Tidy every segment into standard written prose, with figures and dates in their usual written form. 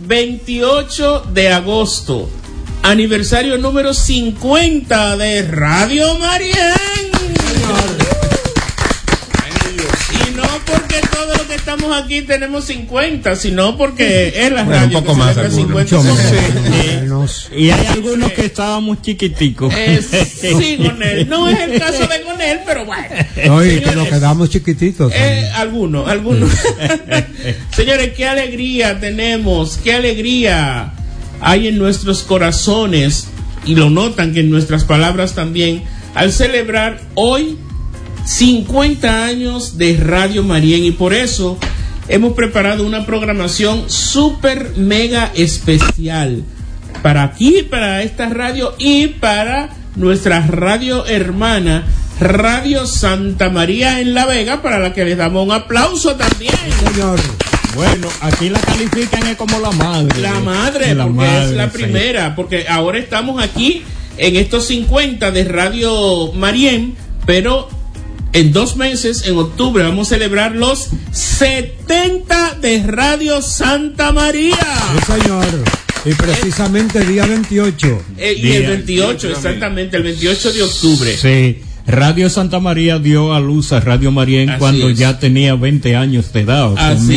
28 de agosto, aniversario número 50 de Radio Marién. Y no porque todos los que estamos aquí tenemos 50, sino porque es la radio un poco que más, celebra 50. Y hay algunos que estábamos chiquiticos. Sí, con él. No es el caso de con él, pero bueno. No, y que nos quedamos chiquititos. Algunos. Señores, qué alegría tenemos, qué alegría hay en nuestros corazones, y lo notan que en nuestras palabras también, al celebrar hoy 50 años de Radio Marién, y por eso hemos preparado una programación súper mega especial para aquí, para esta radio y para nuestra radio hermana, Radio Santa María en La Vega, para la que les damos un aplauso también. Señor. Bueno, aquí la califican es como la madre. La madre, porque madre, es la primera, porque ahora estamos aquí en estos 50 de Radio Marién, pero en 2 meses, en octubre, vamos a celebrar los 70 de Radio Santa María. Sí, señor. Y precisamente el día 28. Y el 28, exactamente, el 28 de octubre. Sí. Radio Santa María dio a luz a Radio Marién cuando ya tenía 20 años de edad, en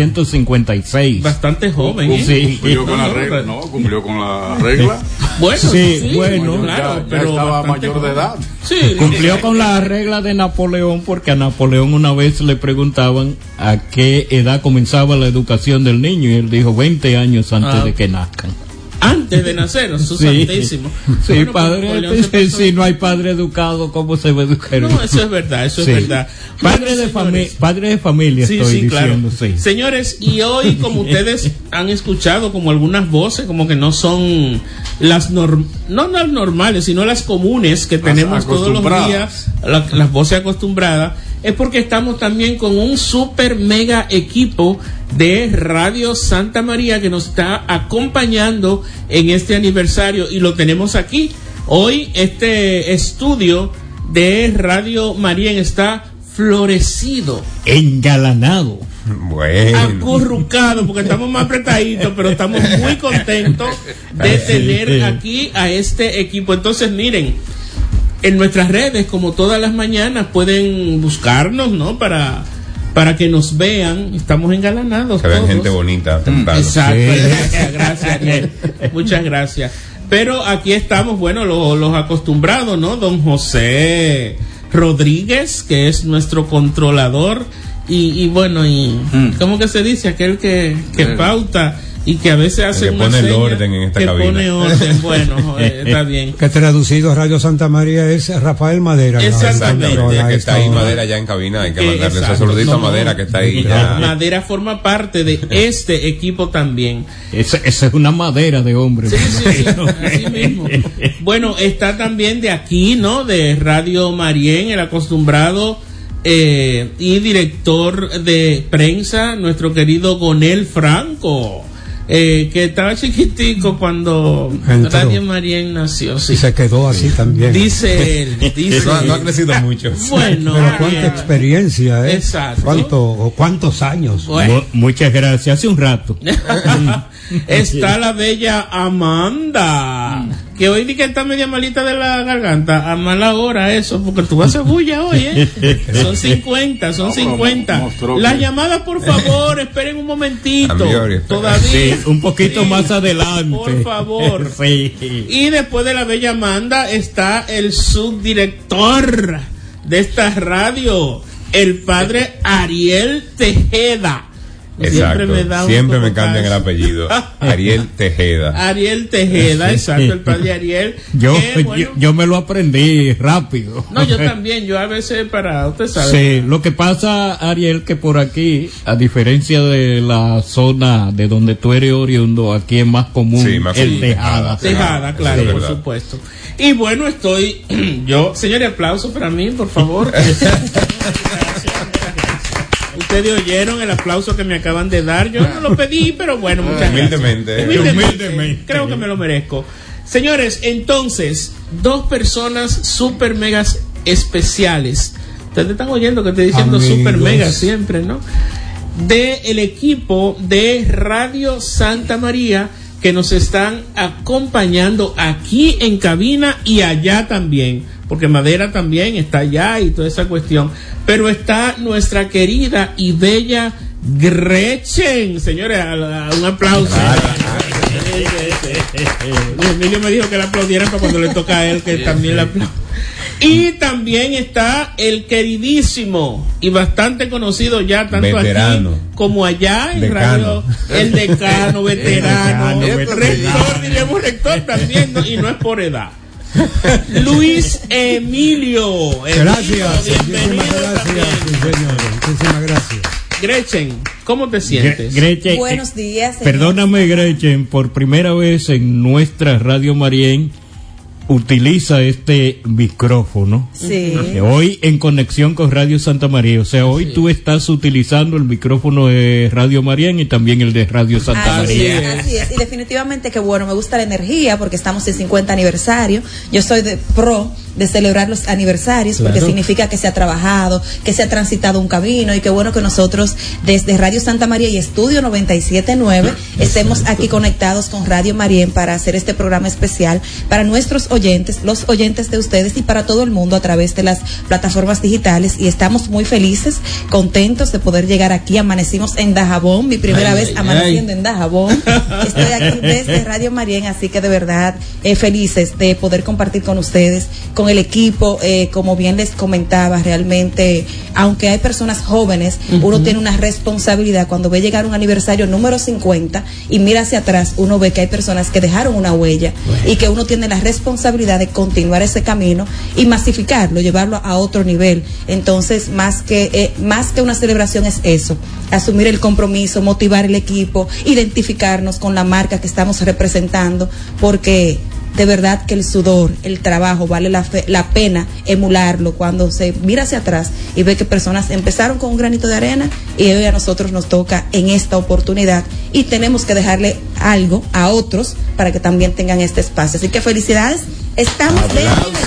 1956. Bastante joven, Sí. Cumplió con la regla, ¿no? Cumplió con la regla. Bueno, sí, bueno, claro, ya pero estaba mayor de edad. Sí, cumplió con la regla de Napoleón, porque a Napoleón una vez le preguntaban a qué edad comenzaba la educación del niño, y él dijo 20 años antes de que nazcan. Antes de nacer, eso es santísimo. Sí, bueno, padre, si no hay padre educado, ¿cómo se va a educar? No, eso es verdad, eso es verdad. Padre de familia, estoy diciendo, claro. Señores, y hoy, como ustedes han escuchado, como algunas voces, como que no son las no las normales, sino las comunes que tenemos todos los días, las voces acostumbradas, es porque estamos también con un super mega equipo de Radio Santa María que nos está acompañando en este aniversario, y lo tenemos aquí. Hoy este estudio de Radio Marién está florecido, engalanado, acurrucado, porque estamos más apretaditos, pero estamos muy contentos de tener aquí a este equipo. Entonces, miren, en nuestras redes, como todas las mañanas, pueden buscarnos, ¿no? Para que nos vean. Estamos engalanados. Que vean gente bonita. Exacto. Gracias, Ariel. Muchas gracias. Pero aquí estamos, bueno, los acostumbrados, ¿no? Don José Rodríguez, que es nuestro controlador. Y bueno, ¿cómo que se dice? Aquel que pauta y que a veces hace una pone seña, el orden en esta cabina. Pone orden, bueno, está bien. Que traducido Radio Santa María es Rafael Madera. Exactamente. Que está ahí Madera ya en cabina, hay que mandarle ese saludito a Madera que está ahí. Madera forma parte de este equipo también. Esa es una madera de hombre. Sí, así mismo. Bueno, está también de aquí, ¿no? De Radio Marién, el acostumbrado y director de prensa, nuestro querido Gonel Franco. Que estaba chiquitico cuando Radio Marién nació, sí. Y se quedó así también. Dice él. No ha crecido mucho. Bueno, pero cuánta experiencia, Exacto. ¿Cuántos años? Bueno. Muchas gracias. Hace un rato. Está la bella Amanda, que hoy di que está media malita de la garganta. A mala hora eso, porque tú vas a bulla hoy, Son 50. Las llamadas, por favor, esperen un momentito. Todavía. Sí, un poquito más adelante. Por favor. Sí. Y después de la bella Amanda está el subdirector de esta radio, el padre Ariel Tejeda. Exacto. Siempre me cambian el apellido. Ariel Tejeda. Ariel Tejeda, exacto, el padre Ariel. Yo me lo aprendí rápido. No, yo también, yo a veces usted sabe. Sí, lo que pasa, Ariel, que por aquí, a diferencia de la zona de donde tú eres oriundo, aquí es más común el Tejada. Tejada, claro, por supuesto. Y bueno, señores, aplauso para mí, por favor. Ustedes oyeron el aplauso que me acaban de dar. Yo no lo pedí, pero bueno, muchas gracias. Humildemente. Creo que me lo merezco. Señores, entonces, 2 personas super megas especiales. Ustedes están oyendo que estoy diciendo super mega siempre, ¿no? del equipo de Radio Santa María, que nos están acompañando aquí en cabina y allá también, porque Madera también está allá y toda esa cuestión, pero está nuestra querida y bella Gretchen. Señores, un aplauso. Emilio me dijo que la aplaudieran para cuando le toca a él, que también la aplaudan. Y también está el queridísimo y bastante conocido ya tanto veterano, aquí como allá en decano. Radio, el decano, veterano, rector, diríamos rector también, ¿no? Y no es por edad. Luis Emilio. Gracias, bienvenido. Muchísimas gracias. Gretchen, ¿cómo te sientes? Gretchen, buenos días. Perdóname, Gretchen, por primera vez en nuestra Radio Marién utiliza este micrófono. Sí. Hoy en conexión con Radio Santa María. O sea, hoy sí, tú estás utilizando el micrófono de Radio Marién y también el de Radio Santa María. Así es. Y definitivamente que bueno, me gusta la energía porque estamos en 50 aniversario. Yo soy pro de celebrar los aniversarios, porque significa que se ha trabajado, que se ha transitado un camino, y qué bueno que nosotros desde Radio Santa María y Estudio 97.9 estemos aquí conectados con Radio Marién para hacer este programa especial para nuestros oyentes, los oyentes de ustedes y para todo el mundo a través de las plataformas digitales, y estamos muy felices, contentos de poder llegar aquí. Amanecimos en Dajabón, mi primera vez amaneciendo en Dajabón. Estoy aquí desde Radio Marién, así que de verdad felices de poder compartir con ustedes, con el equipo, como bien les comentaba, realmente, aunque hay personas jóvenes, uno tiene una responsabilidad cuando ve llegar un aniversario número 50 y mira hacia atrás, uno ve que hay personas que dejaron una huella y que uno tiene la responsabilidad de continuar ese camino y masificarlo, llevarlo a otro nivel. Entonces, más que una celebración es eso, asumir el compromiso, motivar el equipo, identificarnos con la marca que estamos representando, porque de verdad que el sudor, el trabajo, vale la pena emularlo cuando se mira hacia atrás y ve que personas empezaron con un granito de arena y hoy a nosotros nos toca en esta oportunidad y tenemos que dejarle algo a otros para que también tengan este espacio. Así que felicidades, estamos de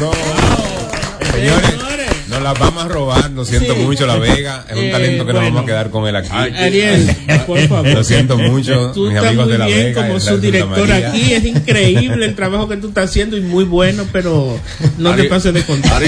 señores. Nos las vamos a robar, lo siento mucho, La Vega. Es un talento que nos vamos a quedar con él aquí. Ariel, por favor. Lo siento mucho, tú mis amigos de La Vega. Como su director aquí, es increíble el trabajo que tú estás haciendo y muy bueno, pero no Ariel, te pases de contar.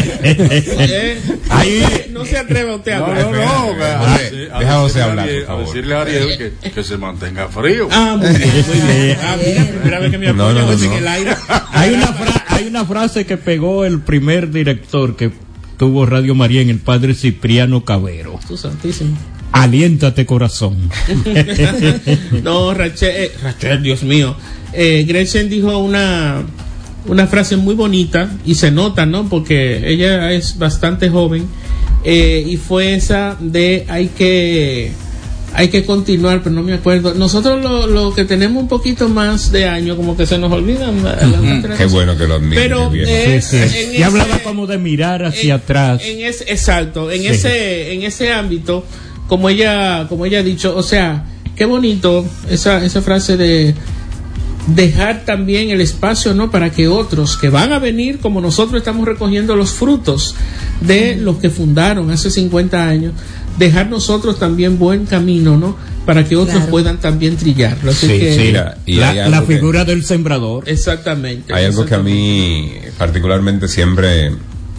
No se atreva usted a hablar. No. Deja José hablar, por favor. A decirle a Ariel que se mantenga frío. Muy bien, muy bien. Mira, primera vez que me apoya en el aire. Hay una frase que pegó el primer director que tuvo Radio Marién, el padre Cipriano Cabero. Tú santísimo. Aliéntate, corazón. No, Rachel, Dios mío. Gretchen dijo una frase muy bonita y se nota, ¿no? Porque ella es bastante joven, y fue esa de hay que continuar, pero no me acuerdo. Nosotros lo que tenemos un poquito más de años, como que se nos olvidan. Qué bueno que lo admiten. Pero y hablaba como de mirar hacia atrás. Exacto, en ese ámbito, como ella ha dicho, o sea, qué bonito esa frase de dejar también el espacio, ¿no? Para que otros que van a venir, como nosotros estamos recogiendo los frutos de los que fundaron hace 50 años, dejar nosotros también buen camino, ¿no? Para que otros puedan también trillarlo. Así la figura del sembrador. Exactamente. Hay algo que a mí particularmente siempre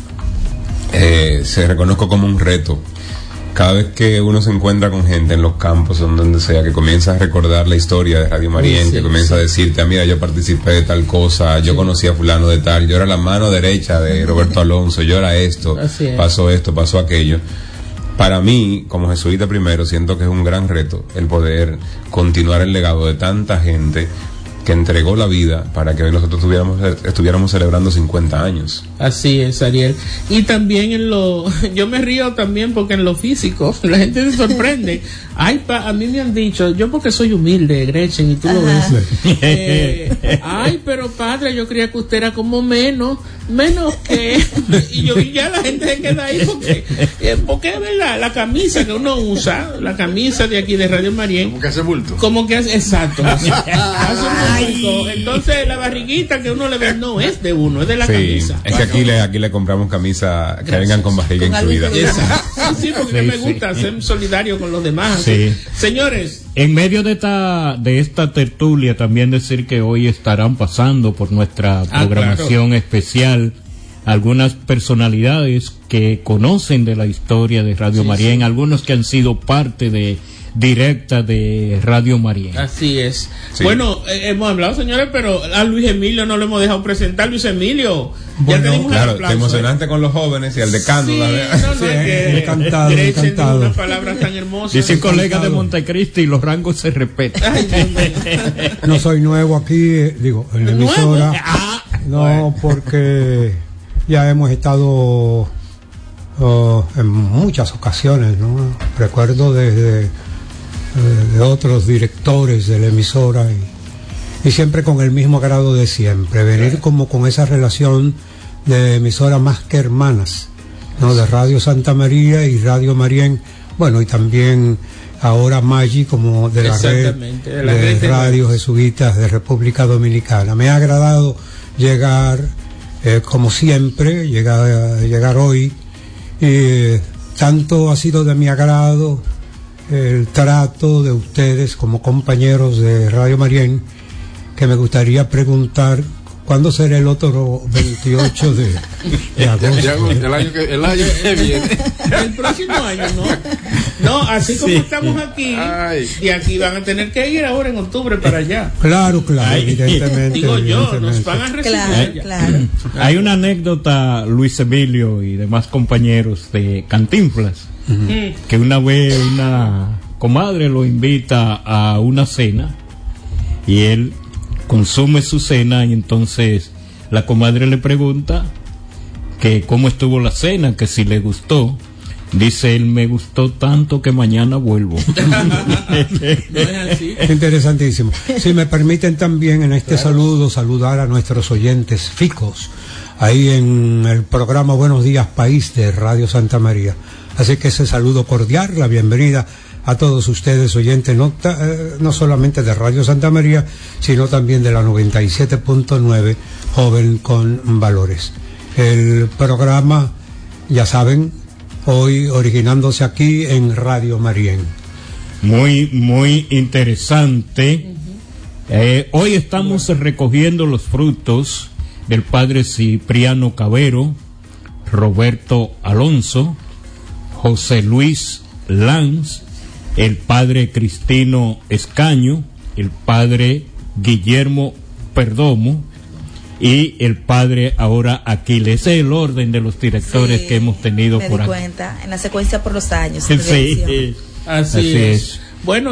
se reconozco como un reto. Cada vez que uno se encuentra con gente en los campos, en donde sea, que comienza a recordar la historia de Radio Marién, que comienza a decirte, mira, yo participé de tal cosa, yo conocí a fulano de tal, yo era la mano derecha de Roberto Alonso, yo era esto, pasó aquello. Para mí, como jesuita primero, siento que es un gran reto el poder continuar el legado de tanta gente que entregó la vida para que hoy nosotros estuviéramos celebrando 50 años. Así es, Ariel. Y también yo me río también porque en lo físico la gente se sorprende. A mí me han dicho, yo porque soy humilde, Gretchen, y tú lo ves. Pero padre, yo creía que usted era como menos que... y ya la gente se queda ahí porque es verdad, la camisa que uno usa, la camisa de aquí de Radio Marién. Como que hace bulto. Como que hace, exacto. Hace Entonces la barriguita que uno le ve no es de uno, es de la camisa. Es que aquí le compramos camisas que vengan con barriga incluida. Sí, porque me gusta ser solidario con los demás. Sí. Señores, en medio de esta tertulia, también decir que hoy estarán pasando por nuestra programación especial algunas personalidades que conocen de la historia de Radio Marién, algunos que han sido parte directa de Radio Marién. Así es. Sí. Bueno, hemos hablado, señores, pero a Luis Emilio no lo hemos dejado presentar. Luis Emilio, bueno, ya te dimos claro, te emocionaste con los jóvenes y al decano. Sí, encantado. Unas palabras tan hermosas. Dice colega de Montecristi y los rangos se respetan. No soy nuevo aquí, en la emisora. No, porque ya hemos estado en muchas ocasiones, ¿no? Recuerdo de otros directores de la emisora y siempre con el mismo grado de siempre, venir como con esa relación de emisora más que hermanas, ¿no? De Radio Santa María y Radio Marién, bueno, y también ahora Maggi como de la red de Radio Jesuitas de República Dominicana. Me ha agradado llegar, como siempre, llegar hoy, tanto ha sido de mi agrado el trato de ustedes como compañeros de Radio Marién, que me gustaría preguntar cuándo será el otro 28 de agosto. El año que viene. El próximo año, ¿no? No, así como estamos aquí, de aquí van a tener que ir ahora en octubre para allá. Claro, evidentemente. Digo yo, nos van a recibir. Claro. Hay una anécdota, Luis Emilio y demás compañeros de Cantinflas, que una vez una comadre lo invita a una cena y él consume su cena y entonces la comadre le pregunta que cómo estuvo la cena, que si le gustó. Dice él, me gustó tanto que mañana vuelvo. ¿No es así? Interesantísimo. Si me permiten también en este saludo saludar a nuestros oyentes ficos ahí en el programa Buenos Días País de Radio Santa María. Así que ese saludo cordial, la bienvenida a todos ustedes oyentes, no solamente de Radio Santa María, sino también de la 97.9 Joven con Valores. El programa, ya saben, hoy originándose aquí en Radio Marién. Muy interesante. Hoy estamos recogiendo los frutos del padre Cipriano Cabero, Roberto Alonso, José Luis Lanz, el padre Cristino Escaño, el padre Guillermo Perdomo y el padre ahora Aquiles. Ese es el orden de los directores que hemos tenido por aquí. Me di cuenta, en la secuencia por los años. Sí, así es. Bueno,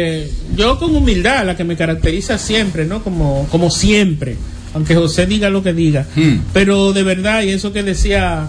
yo con humildad, la que me caracteriza siempre, ¿no? Como siempre, aunque José diga lo que diga. Pero de verdad, y eso que decía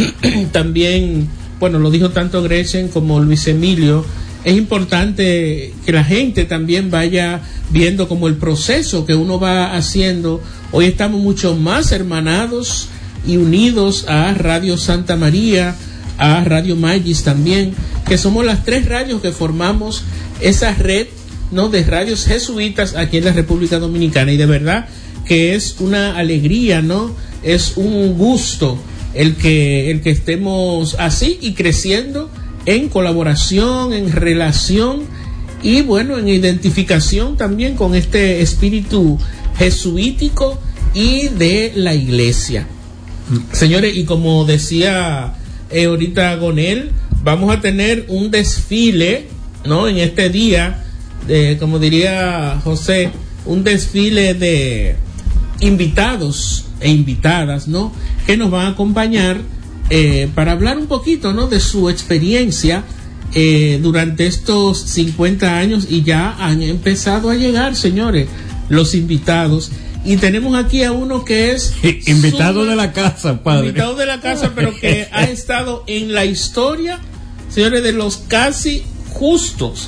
también, bueno, lo dijo tanto Gretchen como Luis Emilio, es importante que la gente también vaya viendo como el proceso que uno va haciendo. Hoy estamos mucho más hermanados y unidos a Radio Santa María, a Radio Magis también, que somos las tres radios que formamos esa red, ¿no?, de radios jesuitas aquí en la República Dominicana. Y de verdad que es una alegría, ¿no? Es un gusto el que estemos así y creciendo en colaboración, en relación y bueno, en identificación también con este espíritu jesuítico y de la iglesia. Señores, y como decía ahorita Gonel, vamos a tener un desfile, ¿no?, en este día, como diría José, un desfile de invitados e invitadas, ¿no?, que nos van a acompañar para hablar un poquito, ¿no?, de su experiencia durante estos 50 años, y ya han empezado a llegar, señores, los invitados. Y tenemos aquí a uno que es invitado de la casa, padre. Invitado de la casa, pero que ha estado en la historia, señores, de los casi justos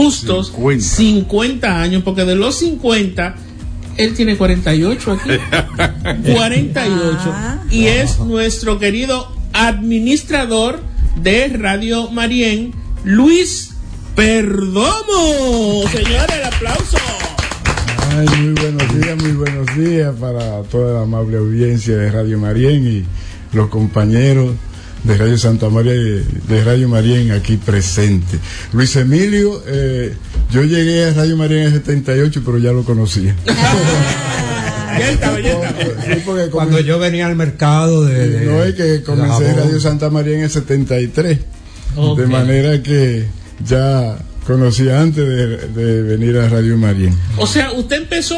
50 años, porque de los 50 él tiene 48 aquí. 48. Y es nuestro querido administrador de Radio Marién, Luis Perdomo. Señores, el aplauso. Ay, muy buenos días para toda la amable audiencia de Radio Marién y los compañeros de Radio Santa María y de Radio Marién aquí presentes. Luis Emilio, yo llegué a Radio Marién en el 78, pero ya lo conocía. Sí, cuando yo venía al mercado no es que comencé en Radio Santa María en el 73, okay. De manera que ya conocía antes de venir a Radio Marién. O sea, usted empezó